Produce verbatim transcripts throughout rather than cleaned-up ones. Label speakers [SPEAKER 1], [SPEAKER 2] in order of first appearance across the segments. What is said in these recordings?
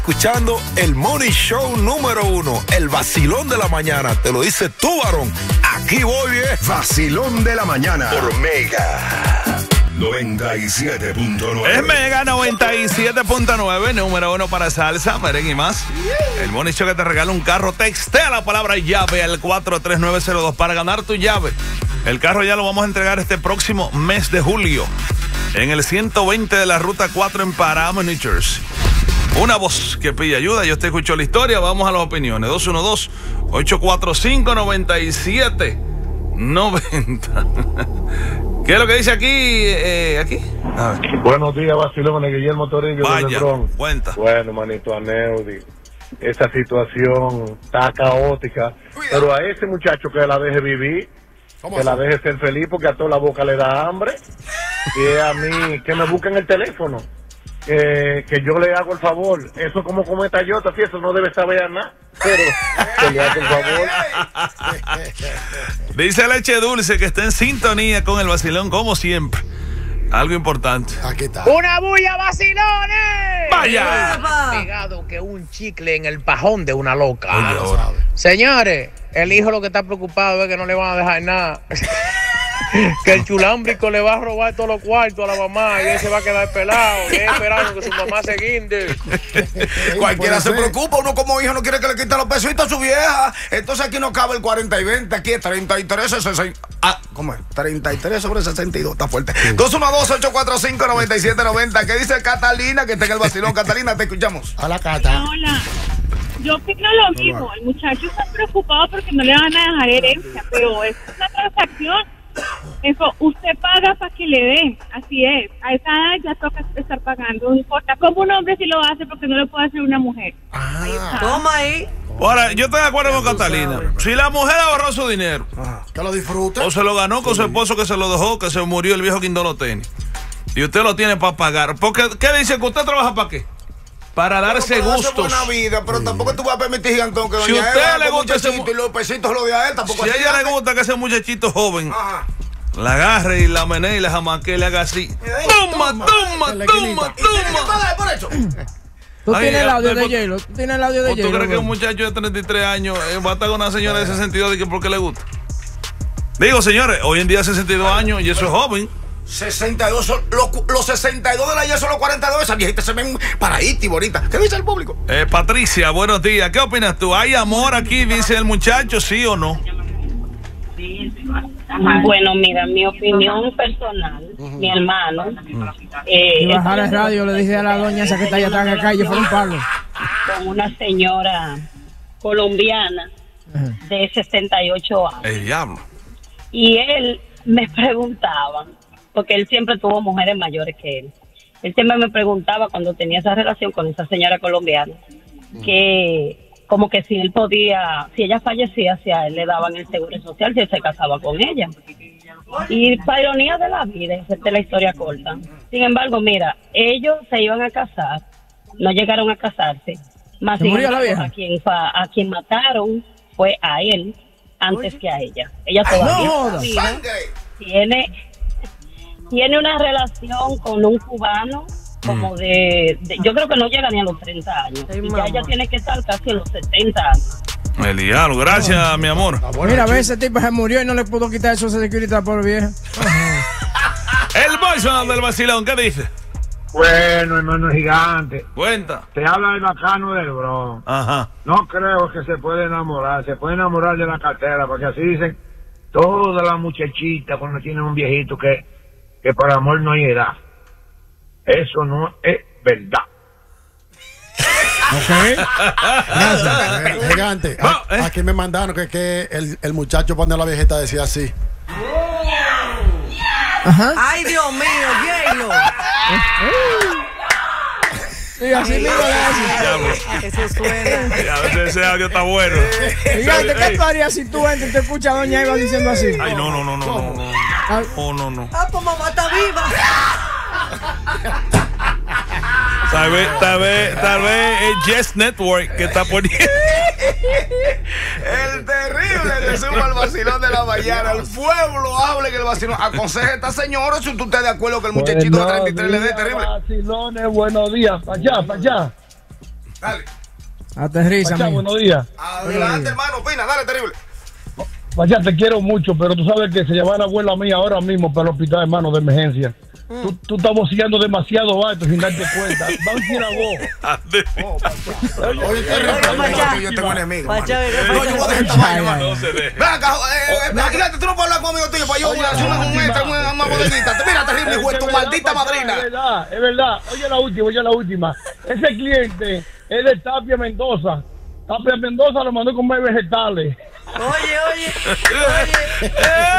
[SPEAKER 1] Escuchando el Morning Show número uno, el vacilón de la mañana. Te lo dice tú, varón. Aquí voy, eh.
[SPEAKER 2] Vacilón de la mañana.
[SPEAKER 1] Por Mega
[SPEAKER 2] noventa y siete punto nueve.
[SPEAKER 3] Es Mega noventa y siete punto nueve, número uno para salsa, merengue y más. El Morning Show que te regala un carro. Textea la palabra llave al cuatro tres nueve cero dos para ganar tu llave. El carro ya lo vamos a entregar este próximo mes de julio en el ciento veinte de la ruta cuatro en Parham, New Jersey. Una voz que pide ayuda. Yo te escucho la historia. Vamos a las opiniones. dos uno dos, ocho cuatro cinco, nueve siete nueve cero. ¿Qué es lo que dice aquí? Eh, aquí. A ver.
[SPEAKER 4] Buenos días, Vacilón, Guillermo Toribio.
[SPEAKER 3] Vaya, cuenta.
[SPEAKER 4] Bueno, manito, Aneudi, esa situación está caótica. Pero a ese muchacho que la deje vivir, que la deje ser feliz, porque a toda la boca le da hambre. Y a mí, que me busquen el teléfono. Que, que yo le hago el favor. Eso como come Tayota, si eso no debe saber nada, pero que le hago el favor.
[SPEAKER 3] Dice Leche Dulce que está en sintonía con el vacilón como siempre. Algo importante.
[SPEAKER 5] Aquí está.
[SPEAKER 6] ¡Una bulla, vacilones!
[SPEAKER 3] ¡Vaya!
[SPEAKER 6] Pegado que un chicle en el pajón de una loca.
[SPEAKER 3] Oye, ahora.
[SPEAKER 6] Señores, el hijo lo que está preocupado es que no le van a dejar nada. Que el chulámbrico le va a robar todos los cuartos a la mamá y él se va a quedar pelado y él esperando que su mamá se guinde.
[SPEAKER 5] Cualquiera se preocupa, uno como hijo no quiere que le quiten los pesitos a su vieja. Entonces aquí no cabe el cuarenta y veinte, aquí es treinta y tres, sesenta. Ah, ¿cómo es? treinta y tres sobre sesenta y dos, está fuerte. Sí. dos uno dos, ocho cuatro cinco, nueve siete nueve cero. ¿Qué dice Catalina que está en el vacilón? Catalina, te escuchamos.
[SPEAKER 7] Hola, Cata.
[SPEAKER 8] Hola. Yo opino lo mismo. El muchacho está preocupado porque no le van a dejar herencia, pero es una transacción. Eso, usted paga para que le den, así es. A esa edad ya toca estar pagando, no importa. Como un hombre sí lo hace porque no lo puede hacer una mujer.
[SPEAKER 7] Ah,
[SPEAKER 8] ahí está.
[SPEAKER 7] toma ahí.
[SPEAKER 3] Ahora, yo estoy de acuerdo con Catalina. Si la mujer ahorró su dinero,
[SPEAKER 5] Ajá. Que lo disfrute.
[SPEAKER 3] o se lo ganó con
[SPEAKER 5] sí.
[SPEAKER 3] su esposo que se lo dejó, que se murió el viejo Quindolo Tenis, y usted lo tiene para pagar. Porque, ¿qué dice? ¿Que usted trabaja para qué? Para darse
[SPEAKER 5] pero para
[SPEAKER 3] gustos.
[SPEAKER 5] darse buena vida, pero sí. Tampoco tú vas a permitir, Gigantón, que
[SPEAKER 3] Si
[SPEAKER 5] doña
[SPEAKER 3] usted
[SPEAKER 5] Eva,
[SPEAKER 3] le gusta ese
[SPEAKER 5] y los pesitos lo de a él, tampoco.
[SPEAKER 3] Si a ella le gusta que ese muchachito joven,
[SPEAKER 5] ajá,
[SPEAKER 3] la agarre y la menee y la jamaque le haga así. Toma, toma, toma, toma.
[SPEAKER 5] ¿Tiene que pagar por eso?
[SPEAKER 7] Tú
[SPEAKER 3] Ay,
[SPEAKER 7] tienes el audio
[SPEAKER 3] ay,
[SPEAKER 7] de
[SPEAKER 3] ay,
[SPEAKER 7] J-Lo. Tú tienes el audio de
[SPEAKER 3] ¿O tú
[SPEAKER 7] J-Lo.
[SPEAKER 3] crees que un muchacho de treinta y tres años eh, va a estar con una señora de sesenta y dos de que porque le gusta? Digo, señores, hoy en día sesenta y dos años y eso es joven.
[SPEAKER 5] sesenta y dos, son, los, los sesenta y dos de la ayer son los cuarenta y dos. Esas viejitas se ven paraditas y bonitas. ¿Qué dice el público?
[SPEAKER 3] Eh, Patricia, buenos días. ¿Qué opinas tú? ¿Hay amor aquí, dice el muchacho, sí o no?
[SPEAKER 9] Bueno, mira, mi opinión personal, uh-huh. mi hermano. Uh-huh. eh,
[SPEAKER 7] y bajar el radio, le dije a la doña esa que está allá atrás en la calle, fue un palo.
[SPEAKER 9] Con una señora colombiana uh-huh. de sesenta y ocho años.
[SPEAKER 3] El diablo.
[SPEAKER 9] Y él me preguntaba, porque él siempre tuvo mujeres mayores que él. Él siempre me preguntaba cuando tenía esa relación con esa señora colombiana, uh-huh. que como que si él podía, si ella fallecía, si a él le daban el seguro social, si él se casaba con ella. Y para ironía de la vida, esa es la historia corta. Sin embargo, mira, ellos se iban a casar, no llegaron a casarse, más sin embargo, a quien, a quien mataron fue a él antes que a ella. Ella todavía
[SPEAKER 7] no,
[SPEAKER 9] viva, tiene, tiene una relación con un cubano como de, de, yo creo que no llega ni a los treinta años. Sí, y ya ella tiene que estar casi en los setenta años.
[SPEAKER 3] El diablo, gracias, oh. mi amor.
[SPEAKER 7] Mira, a ver, ese tipo se murió y no le pudo quitar eso de security a por vieja.
[SPEAKER 3] El bolso del vacilón, ¿qué dice?
[SPEAKER 4] Bueno, hermano gigante.
[SPEAKER 3] Cuenta.
[SPEAKER 4] Te habla el bacano del Bronx.
[SPEAKER 3] Ajá.
[SPEAKER 4] No creo que se puede enamorar. Se puede enamorar de la cartera, porque así dicen todas las muchachitas cuando tienen un viejito que, que por amor no hay edad. Eso no es verdad.
[SPEAKER 5] Ok. Gracias. Gigante. A, ¿eh? Aquí me mandaron que, que el, el muchacho pone la viejita decía así.
[SPEAKER 7] Ajá. Ay, Dios mío, J-Lo. Y así mismo le hace.
[SPEAKER 3] Eso suena. A veces ese audio está bueno.
[SPEAKER 7] Fíjate, ¿qué tú harías si tú entras y te escuchas a doña Eva diciendo así?
[SPEAKER 3] Ay, no, no, no, no, no, no. Oh, no, no.
[SPEAKER 7] Ah, pues mamá está viva.
[SPEAKER 3] Tal vez, tal vez, tal vez es Yes Network que está poniendo.
[SPEAKER 5] El terrible resumen al vacilón de la mañana. El pueblo habla que el vacilón. Aconseja a esta señora si tú estás de acuerdo que el muchachito de treinta y tres le dé terrible.
[SPEAKER 4] Vacilones, buenos días. Para allá, para allá.
[SPEAKER 5] Dale.
[SPEAKER 7] Aterriza,
[SPEAKER 10] Pachá, buenos días.
[SPEAKER 5] Adelante, hermano, opina, dale, terrible.
[SPEAKER 10] Pachá, te quiero mucho, pero tú sabes que se lleva la abuela mía ahora mismo para el hospital, hermano, de emergencia. Mm. Tú, tú estás boceando demasiado alto sin darte cuenta. Vamos a ir a vos. Oh,
[SPEAKER 5] Oye, terrible. Yo tengo enemigo.
[SPEAKER 11] Pachá,
[SPEAKER 5] no, yo voy a dejar esta vaina, hermano. Ven acá, imagínate, tú no puedes hablar conmigo, tío, para yo hacer una muestra, una bodeguita. Mira, terrible, hijo de tu maldita madrina.
[SPEAKER 10] Es verdad, es verdad. Oye, la última, oye, la última. Ese cliente es de Tapia Mendoza. Tapia Mendoza lo mandó a comer vegetales.
[SPEAKER 11] Oye, oye, oye.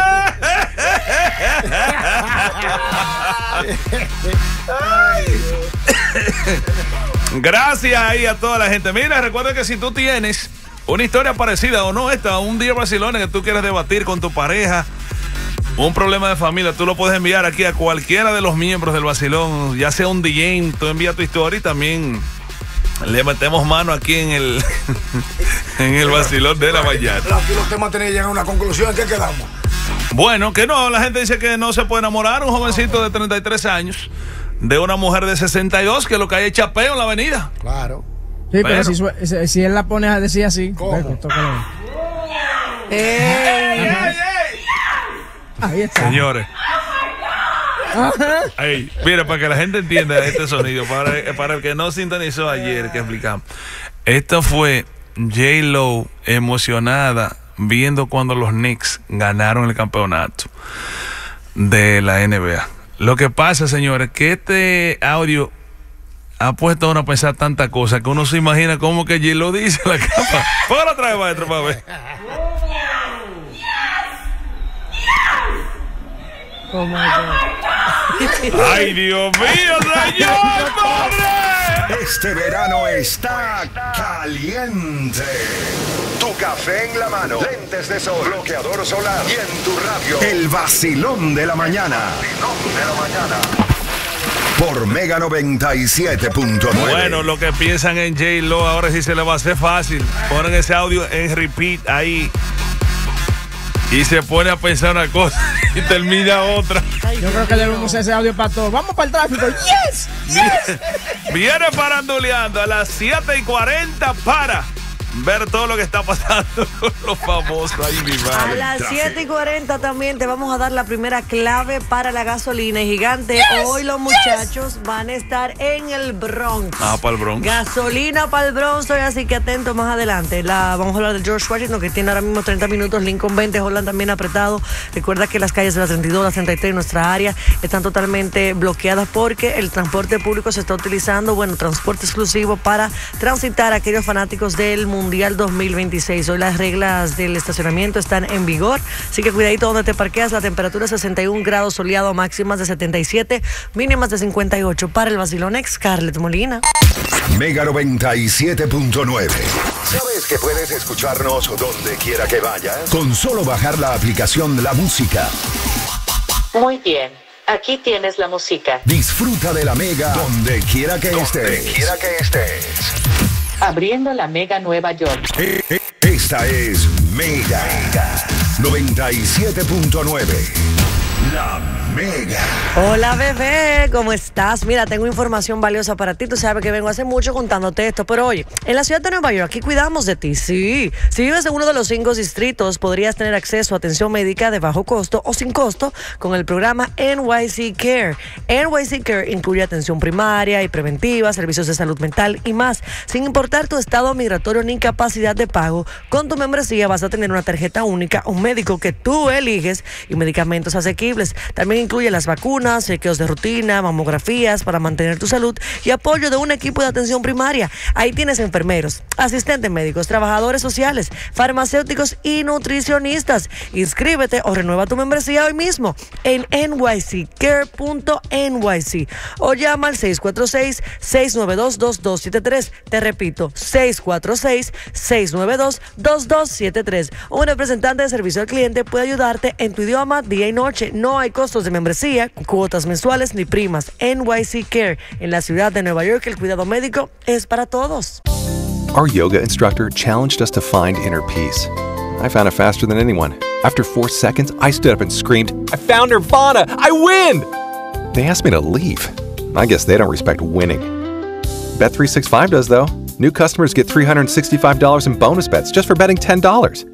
[SPEAKER 3] Gracias ahí a toda la gente. Mira, recuerda que si tú tienes una historia parecida o no esta, un día vacilón que tú quieres debatir con tu pareja, un problema de familia, tú lo puedes enviar aquí a cualquiera de los miembros del vacilón, ya sea un D J, tú envía tu historia y también le metemos mano aquí en el en el vacilón de la mañana.
[SPEAKER 5] Aquí los temas tienen que llegar a una conclusión. ¿En qué quedamos?
[SPEAKER 3] Bueno, que no, la gente dice que no se puede enamorar un jovencito de treinta y tres años de una mujer de sesenta y dos, que lo que hay es chapeo en la avenida.
[SPEAKER 5] Claro.
[SPEAKER 7] Sí, pero, pero si, si él la pone a decir así.
[SPEAKER 5] ¿Cómo?
[SPEAKER 11] ¡Ey, ey, ey!
[SPEAKER 7] Ahí está.
[SPEAKER 3] Señores. Ey, mira, para que la gente entienda este sonido, para, para el que no sintonizó ayer que explicamos. Esto fue J-Lo emocionada viendo cuando los Knicks ganaron el campeonato de la N B A. Lo que pasa, señores, que este audio ha puesto a uno a pensar tantas cosas que uno se imagina cómo que J-Lo dice la capa. Póngalo otra vez, maestro, para ver.
[SPEAKER 7] Oh my God.
[SPEAKER 3] ¡Ay, Dios mío, señor, madre!
[SPEAKER 2] Este verano está caliente. Tu café en la mano, lentes de sol, bloqueador solar y en tu radio, el vacilón de la mañana. Vacilón de la mañana. Por Mega noventa y siete punto nueve.
[SPEAKER 3] Bueno, lo que piensan en J-Lo ahora sí se le va a hacer fácil. Ponen ese audio en repeat ahí y se pone a pensar una cosa y termina otra.
[SPEAKER 7] Yo creo que debemos usar ese audio para todos. Vamos para el tráfico. ¡Yes! ¡Yes!
[SPEAKER 3] Viene paranduleando a las siete y cuarenta para ver todo lo que está pasando con los famosos. Ay, mi madre.
[SPEAKER 11] A las siete y cuarenta también te vamos a dar la primera clave para la gasolina. Y gigante, yes, hoy los muchachos yes. van a estar en el Bronx.
[SPEAKER 3] Ah, para el Bronx.
[SPEAKER 11] Gasolina para el Bronx, así que atento más adelante. La, vamos a hablar del George Washington, que tiene ahora mismo treinta minutos. Lincoln veinte, Holland también apretado. Recuerda que las calles de la treinta y dos, la treinta y tres, nuestra área, están totalmente bloqueadas porque el transporte público se está utilizando, bueno, transporte exclusivo para transitar a aquellos fanáticos del mundo Mundial dos mil veintiséis. Hoy las reglas del estacionamiento están en vigor, así que cuidadito donde te parqueas. La temperatura es sesenta y un grados soleado, máximas de setenta y siete, mínimas de cincuenta y ocho. Para el vacilón ex, Scarlett Molina.
[SPEAKER 2] Mega noventa y siete punto nueve. ¿Sabes que puedes escucharnos donde quiera que vayas? Con solo bajar la aplicación La Música.
[SPEAKER 12] Muy bien. Aquí tienes la música.
[SPEAKER 2] Disfruta de la Mega donde quiera que donde estés. Donde quiera que estés.
[SPEAKER 12] Abriendo la Mega Nueva York.
[SPEAKER 2] Esta es Mega noventa y siete punto nueve. La Mega.
[SPEAKER 11] Hola, bebé, ¿cómo estás? Mira, tengo información valiosa para ti. Tú sabes que vengo hace mucho contándote esto, pero oye, en la ciudad de Nueva York, aquí cuidamos de ti, sí. Si vives en uno de los cinco distritos, podrías tener acceso a atención médica de bajo costo o sin costo con el programa N Y C Care. N Y C Care incluye atención primaria y preventiva, servicios de salud mental y más. Sin importar tu estado migratorio ni capacidad de pago, con tu membresía vas a tener una tarjeta única, un médico que tú eliges y medicamentos asequibles. También incluye las vacunas, chequeos de rutina, mamografías para mantener tu salud y apoyo de un equipo de atención primaria. Ahí tienes enfermeros, asistentes médicos, trabajadores sociales, farmacéuticos y nutricionistas. Inscríbete o renueva tu membresía hoy mismo en N Y C care punto N Y C o llama al seis cuatro seis, seis nueve dos, dos dos siete tres. Te repito, seis cuatro seis, seis nueve dos, dos dos siete tres. Un representante de servicio al cliente puede ayudarte en tu idioma día y noche. No hay costos de membresía, cuotas mensuales ni primas. N Y C Care, en la ciudad de Nueva York, el cuidado médico es para todos.
[SPEAKER 13] Our yoga instructor challenged us to find inner peace. I found it faster than anyone. After four seconds, I stood up and screamed, I found Nirvana! I win! They asked me to leave. I guess they don't respect winning. Bet three sixty-five does, though. New customers get three hundred sixty-five dollars in bonus bets just for betting ten dollars.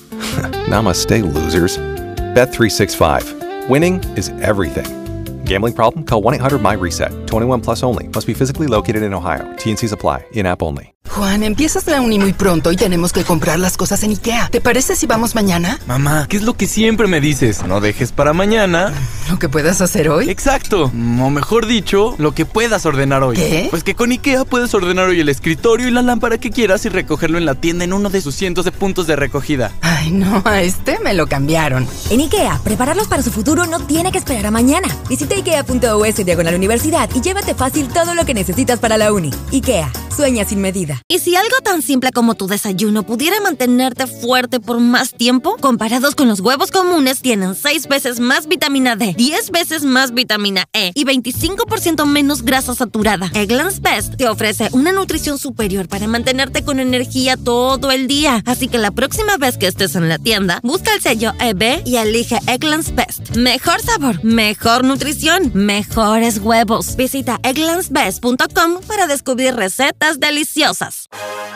[SPEAKER 13] Namaste, losers. Bet three sixty-five. Winning is everything. Gambling problem? Call one eight hundred M Y reset. twenty-one plus only. Must be physically located in Ohio. T N Cs apply. In-app only.
[SPEAKER 14] Juan, empiezas la uni muy pronto y tenemos que comprar las cosas en IKEA. ¿Te parece si vamos mañana?
[SPEAKER 15] Mamá, ¿qué es lo que siempre me dices? No dejes para mañana
[SPEAKER 14] ¿lo que puedas hacer hoy?
[SPEAKER 15] Exacto. O mejor dicho, lo que puedas ordenar hoy.
[SPEAKER 14] ¿Qué?
[SPEAKER 15] Pues que con IKEA puedes ordenar hoy el escritorio y la lámpara que quieras y recogerlo en la tienda en uno de sus cientos de puntos de recogida.
[SPEAKER 14] Ay, no, a este me lo cambiaron.
[SPEAKER 16] En IKEA, prepararlos para su futuro no tiene que esperar a mañana. Visita ikea.us diagonal universidad y llévate fácil todo lo que necesitas para la uni. IKEA, sueña sin medida.
[SPEAKER 17] ¿Y si algo tan simple como tu desayuno pudiera mantenerte fuerte por más tiempo? Comparados con los huevos comunes, tienen seis veces más vitamina D, diez veces más vitamina E y veinticinco por ciento menos grasa saturada. Eggland's Best te ofrece una nutrición superior para mantenerte con energía todo el día. Así que la próxima vez que estés en la tienda, busca el sello E B y elige Eggland's Best. Mejor sabor, mejor nutrición, mejores huevos. Visita egglands best punto com para descubrir recetas deliciosas.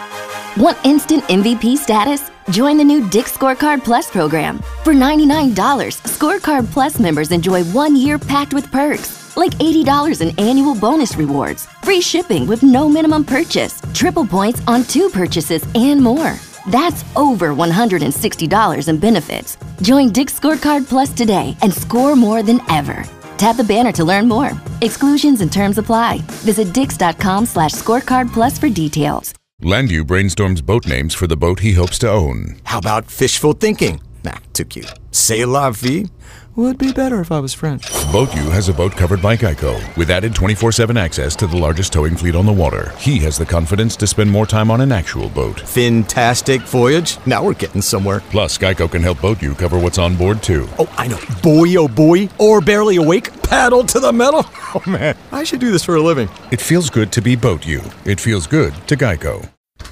[SPEAKER 18] Want instant M V P status? Join the new Dick's Scorecard Plus program. For ninety-nine dollars, Scorecard Plus members enjoy one year packed with perks, like eighty dollars in annual bonus rewards, free shipping with no minimum purchase, triple points on two purchases, and more. That's over one hundred sixty dollars in benefits. Join Dick's Scorecard Plus today and score more than ever. Tap the banner to learn more. Exclusions and terms apply. Visit dix.com slash scorecard plus for details.
[SPEAKER 19] Landu brainstorms boat names for the boat he hopes to own.
[SPEAKER 20] How about fishful thinking? Nah, too cute. C'est la vie? Would be better if I was French.
[SPEAKER 19] BoatU has a boat covered by Geico, with added twenty-four seven access to the largest towing fleet on the water. He has the confidence to spend more time on an actual boat.
[SPEAKER 20] Fantastic voyage. Now we're getting somewhere.
[SPEAKER 19] Plus, Geico can help BoatU cover what's on board, too.
[SPEAKER 20] Oh, I know. Boy, oh boy. Or barely awake. Paddle to the metal. Oh, man. I should do this for a living.
[SPEAKER 19] It feels good to be BoatU. It feels good to Geico.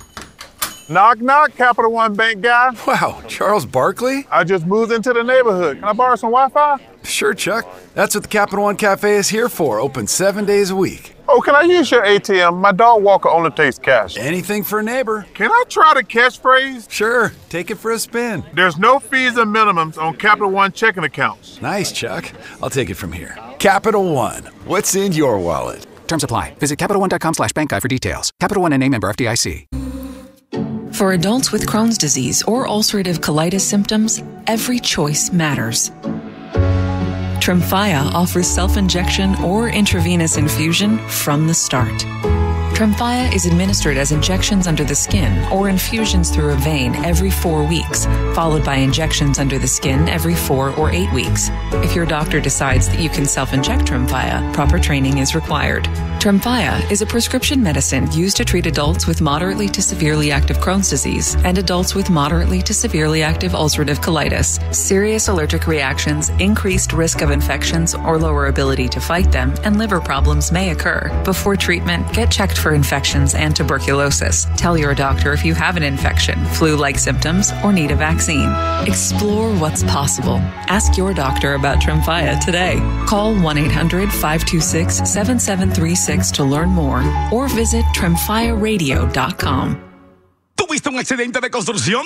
[SPEAKER 21] Knock, knock, Capital One Bank guy.
[SPEAKER 22] Wow, Charles Barkley?
[SPEAKER 21] I just moved into the neighborhood. Can I borrow some Wi-Fi?
[SPEAKER 22] Sure, Chuck. That's what the Capital One Cafe is here for, open seven days a week.
[SPEAKER 21] Oh, can I use your A T M? My dog Walker only takes cash.
[SPEAKER 22] Anything for a neighbor.
[SPEAKER 21] Can I try the catchphrase?
[SPEAKER 22] Sure, take it for a spin.
[SPEAKER 21] There's no fees and minimums on Capital One checking accounts.
[SPEAKER 22] Nice, Chuck. I'll take it from here. Capital One, what's in your wallet?
[SPEAKER 23] Terms apply. Visit CapitalOne.com slash bank guide for details. Capital One and name member F D I C.
[SPEAKER 24] For adults with Crohn's disease or ulcerative colitis symptoms, every choice matters. Tremfya offers self-injection or intravenous infusion from the start. Tremfya is administered as injections under the skin or infusions through a vein every four weeks, followed by injections under the skin every four or eight weeks. If your doctor decides that you can self-inject Tremfya, proper training is required. Tremfya is a prescription medicine used to treat adults with moderately to severely active Crohn's disease and adults with moderately to severely active ulcerative colitis. Serious allergic reactions, increased risk of infections or lower ability to fight them, and liver problems may occur. Before treatment, get checked for infections and tuberculosis. Tell your doctor if you have an infection, flu-like symptoms, or need a vaccine. Explore what's possible. Ask your doctor about Tremfya today. Call one eight hundred five two six seven seven three six to learn more or visit tremfya radio dot com.
[SPEAKER 5] ¿Tuviste un accidente de construcción?